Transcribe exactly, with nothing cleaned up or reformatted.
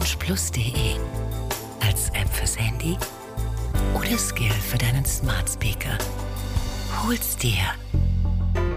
orangeplus punkt de. Als App fürs Handy oder Skill für deinen Smart Speaker. Hol's dir.